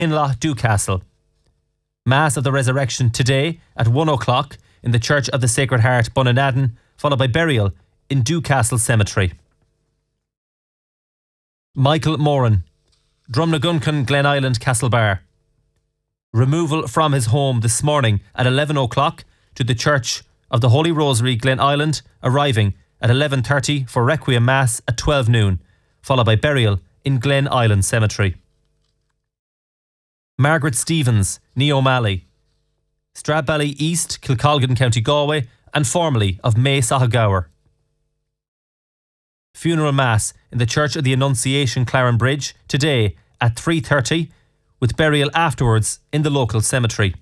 Kinlough, Dewcastle. Mass of the Resurrection today at 1 o'clock in the Church of the Sacred Heart, Bunanadden, followed by burial in Dewcastle Cemetery. Michael Moran, Drumnaguncan, Glen Island, Castlebar. Removal from his home this morning at 11 o'clock to the Church of the Holy Rosary, Glen Island, arriving at 11:30 for Requiem Mass at 12 noon, followed by burial in Glen Island Cemetery. Margaret Stevens, Nee O'Malley, Stradbally East, Kilcolgan, County Galway, and formerly of May Sahagower. Funeral Mass in the Church of the Annunciation, Clarenbridge, today at 3:30, with burial afterwards in the local cemetery.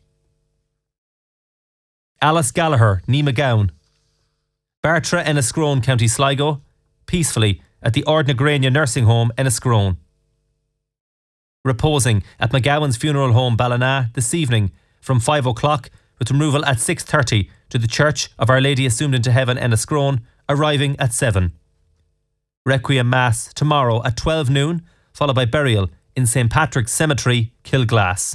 Alice Gallagher, Nee McGowan, Bartra, Enniscrone, County Sligo, peacefully at the Ardnagrania Nursing Home, Enniscrone. Reposing at McGowan's Funeral Home, Ballina, this evening from 5 o'clock, with removal at 6:30 to the Church of Our Lady Assumed into Heaven, Enniscrone, arriving at 7. Requiem Mass tomorrow at 12 noon, followed by burial in St. Patrick's Cemetery, Kilglass.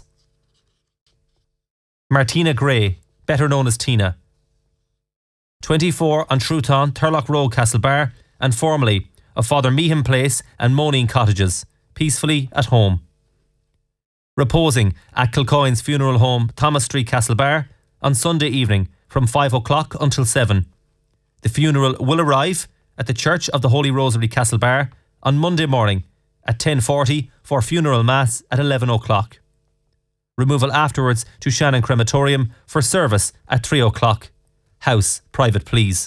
Martina Gray, better known as Tina, 24 on Truton, Turlock Road, Castlebar, and formerly of Father Meehan Place and Moneen Cottages, peacefully at home. Reposing at Kilcoyne's Funeral Home, Thomas Street, Castlebar, on Sunday evening from 5 o'clock until 7. The funeral will arrive at the Church of the Holy Rosary, Castlebar, on Monday morning at 10:40 for funeral mass at 11 o'clock. Removal afterwards to Shannon Crematorium for service at 3 o'clock. House private, please.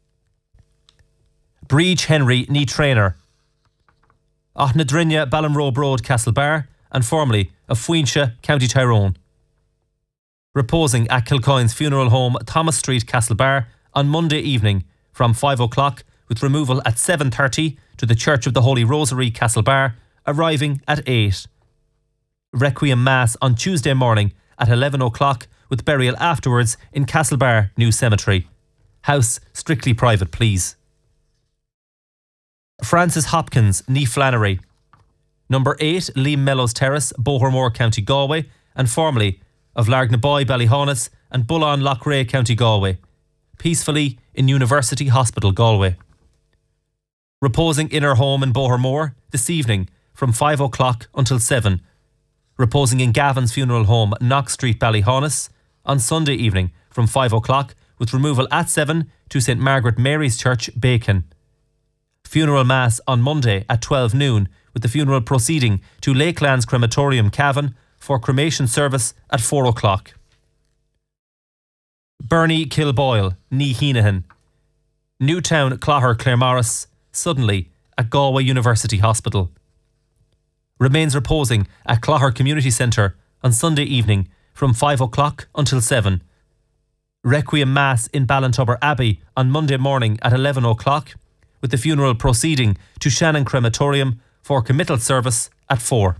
Breach Henry, Nee Trainer, Ochnadrinia, Ballinrobe Road, Castlebar, and formerly of Fuincha, County Tyrone. Reposing at Kilcoyne's Funeral Home, Thomas Street, Castlebar, on Monday evening from 5 o'clock, with removal at 7:30 to the Church of the Holy Rosary, Castlebar, arriving at 8. Requiem Mass on Tuesday morning at 11 o'clock, with burial afterwards in Castlebar New Cemetery. House strictly private, please. Francis Hopkins, Nee Flannery, number 8 Liam Mellows Terrace, Bohermore, County Galway, and formerly of Largnaboy, Ballyhonus, and Bullon, Loughrea, County Galway, peacefully in University Hospital, Galway. Reposing in her home in Bohermore this evening from 5 o'clock until 7. Reposing in Gavin's Funeral Home, Knox Street, Ballyhonus, on Sunday evening from 5 o'clock, with removal at 7 to St Margaret Mary's Church, Bacon. Funeral Mass on Monday at 12 noon, with the funeral proceeding to Lakelands Crematorium, Cavan, for cremation service at 4 o'clock. Bernie Kilboyle, Nee Heenahan, Newtown, Clogher, Claremorris, suddenly at Galway University Hospital. Remains reposing at Clogher Community Centre on Sunday evening from 5 o'clock until 7. Requiem Mass in Ballintubber Abbey on Monday morning at 11 o'clock, with the funeral proceeding to Shannon Crematorium for committal service at 4.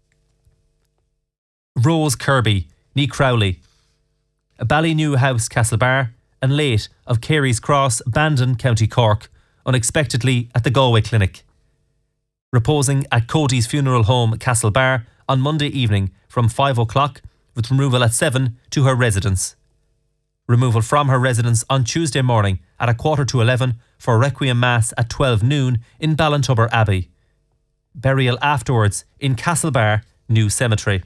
Rose Kirby, Nee Crowley, Ballynew House, Castlebar, and late of Carey's Cross, Bandon, County Cork, unexpectedly at the Galway Clinic. Reposing at Cody's Funeral Home, Castlebar, on Monday evening from 5 o'clock, with removal at 7 to her residence. Removal from her residence on Tuesday morning at 11:15 for Requiem Mass at 12 noon in Ballintubber Abbey. Burial afterwards in Castlebar New Cemetery.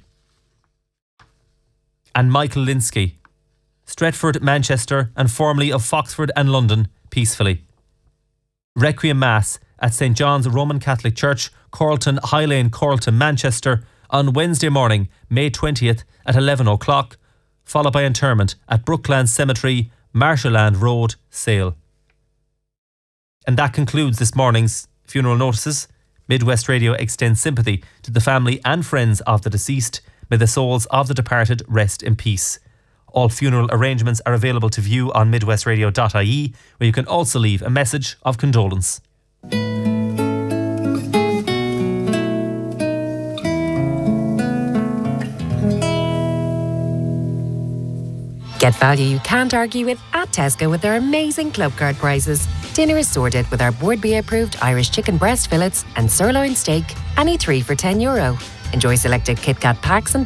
And Michael Linsky, Stretford, Manchester, and formerly of Foxford and London, peacefully. Requiem Mass at St John's Roman Catholic Church, Corlton, High Lane, Corlton, Manchester, on Wednesday morning, May 20th at 11 o'clock, followed by interment at Brooklands Cemetery, Marshallland Road, Sale. And that concludes this morning's funeral notices. Midwest Radio extends sympathy to the family and friends of the deceased. May the souls of the departed rest in peace. All funeral arrangements are available to view on midwestradio.ie, where you can also leave a message of condolence. Get value you can't argue with at Tesco with their amazing club card prices. Dinner is sorted with our Board B approved Irish chicken breast fillets and sirloin steak, any 3 for €10. Enjoy selected KitKat packs and